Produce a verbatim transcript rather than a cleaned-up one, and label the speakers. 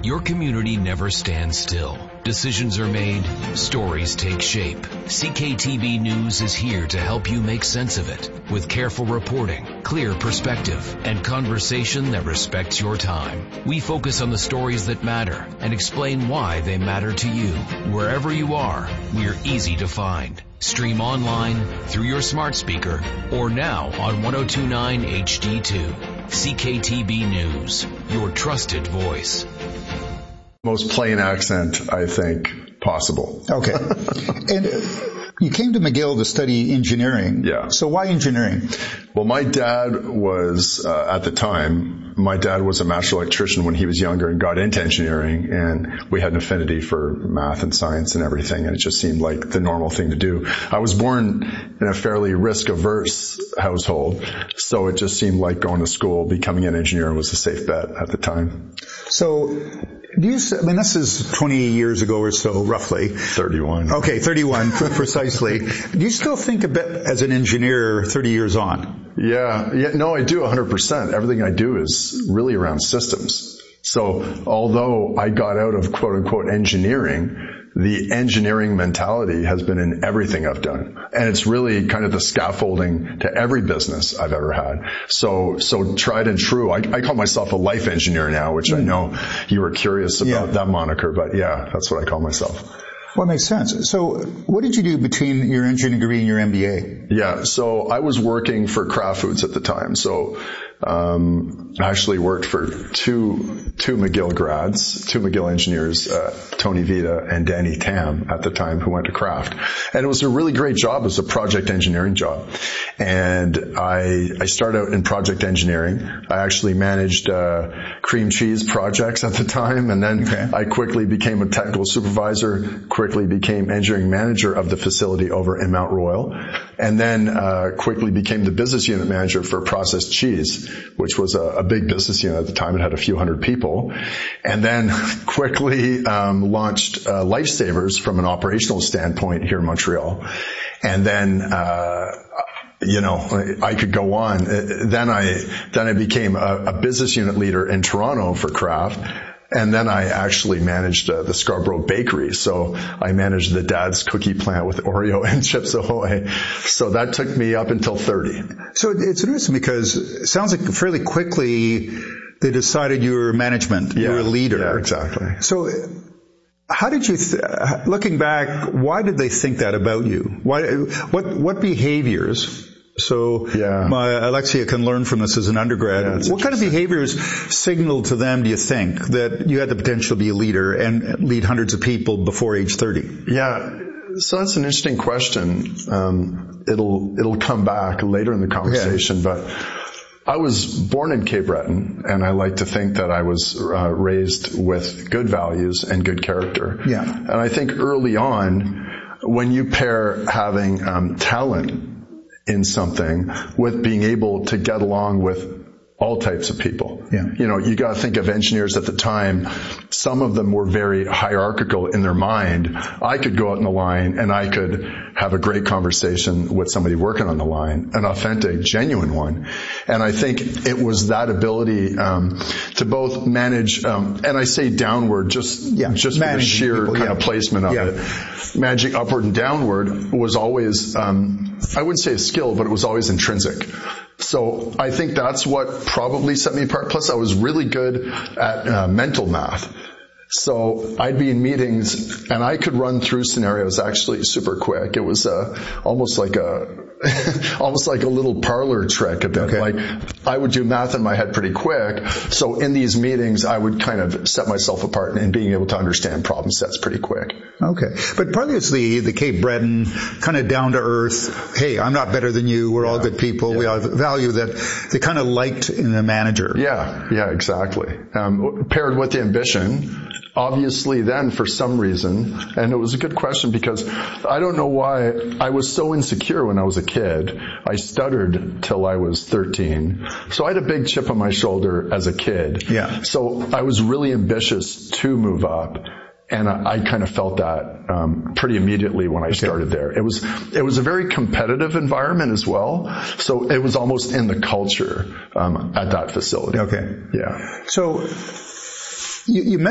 Speaker 1: Your community never stands still. Decisions are made, stories take shape. C K T V News is here to help you make sense of it with careful reporting, clear perspective, and conversation that respects your time. We focus on the stories that matter and explain why they matter to you. Wherever you are, we're easy to find. Stream online, through your smart speaker, or now on one oh two point nine H D two. C K T V News, your trusted voice.
Speaker 2: Most plain accent, I think, possible.
Speaker 3: Okay. And you came to McGill to study engineering.
Speaker 2: Yeah.
Speaker 3: So why engineering?
Speaker 2: Well, my dad was, uh, at the time, my dad was a master electrician when he was younger and got into engineering, and we had an affinity for math and science and everything, and it just seemed like the normal thing to do. I was born in a fairly risk-averse household, so it just seemed like going to school, becoming an engineer was a safe bet at the time.
Speaker 3: So, do you, I mean, this is twenty years ago or so, roughly.
Speaker 2: thirty-one.
Speaker 3: Okay, thirty-one, precisely. Do you still think a bit as an engineer thirty years on?
Speaker 2: Yeah, yeah, no, I do one hundred percent. Everything I do is really around systems. So, although I got out of quote-unquote engineering, the engineering mentality has been in everything I've done. And it's really kind of the scaffolding to every business I've ever had. So, so tried and true. I, I call myself a life engineer now, which mm. I know you were curious about yeah. that moniker, but yeah, that's what I call myself.
Speaker 3: Well, it makes sense. So what did you do between your engineering degree and your M B A?
Speaker 2: Yeah, so I was working for Kraft Foods at the time. So um I actually worked for two two McGill grads, two McGill engineers, uh, Tony Vita and Danny Tam at the time, who went to Kraft. And it was a really great job. It was a project engineering job. And I I started out in project engineering. I actually managed uh cream cheese projects at the time, and then okay. I quickly became a technical supervisor, quickly became engineering manager of the facility over in Mount Royal, and then uh quickly became the business unit manager for processed cheese, which was a, a big business unit at the time. It had a few hundred people. And then quickly um launched uh, Lifesavers from an operational standpoint here in Montreal. And then uh you know, I could go on. Then I then I became a, a business unit leader in Toronto for Kraft. And then I actually managed uh, the Scarborough Bakery. So I managed the Dad's cookie plant with Oreo and Chips Ahoy. So that took me up until thirty.
Speaker 3: So it's interesting because it sounds like fairly quickly they decided you were management,
Speaker 2: yeah,
Speaker 3: you were a leader.
Speaker 2: Yeah, exactly.
Speaker 3: So how did you, th- looking back, why did they think that about you? Why, what, what behaviors? So
Speaker 2: yeah.
Speaker 3: my Alexia can learn from this as an undergrad.
Speaker 2: Yeah,
Speaker 3: what kind of behaviors signaled to them, do you think, that you had the potential to be a leader and lead hundreds of people before age thirty?
Speaker 2: Yeah. So that's an interesting question. Um, it'll, it'll come back later in the conversation, yeah. but I was born in Cape Breton, and I like to think that I was uh, raised with good values and good character.
Speaker 3: Yeah.
Speaker 2: And I think early on, when you pair having um, talent in something with being able to get along with all types of people.
Speaker 3: Yeah.
Speaker 2: You know, you got to think of engineers at the time. Some of them were very hierarchical in their mind. I could go out in the line and I could have a great conversation with somebody working on the line, an authentic, genuine one. And I think it was that ability um to both manage, um and I say downward just
Speaker 3: yeah.
Speaker 2: just for the sheer
Speaker 3: people,
Speaker 2: kind
Speaker 3: yeah.
Speaker 2: of placement of
Speaker 3: yeah.
Speaker 2: it. Managing upward and downward was always, um I wouldn't say a skill, but it was always intrinsic. So I think that's what probably set me apart. Plus, I was really good at uh, mental math. So I'd be in meetings and I could run through scenarios actually super quick. It was uh, almost like a almost like a little parlor trick a bit.
Speaker 3: Okay.
Speaker 2: Like I would do math in my head pretty quick. So in these meetings, I would kind of set myself apart in being able to understand problem sets pretty quick.
Speaker 3: Okay. But partly it's the, the Cape Breton kind of down to earth. Hey, I'm not better than you. We're yeah. all good people. Yeah. We have value that they kind of liked in the manager.
Speaker 2: Yeah. Yeah, exactly. Um, paired with the ambition. Obviously then, for some reason, and it was a good question because I don't know why I was so insecure when I was a kid. I stuttered till I was thirteen. So I had a big chip on my shoulder as a kid.
Speaker 3: Yeah.
Speaker 2: So I was really ambitious to move up. And I, I kind of felt that um, pretty immediately when I
Speaker 3: okay.
Speaker 2: started there. It was it was a very competitive environment as well. So it was almost in the culture um, at that facility.
Speaker 3: Okay.
Speaker 2: Yeah.
Speaker 3: So you, you mentioned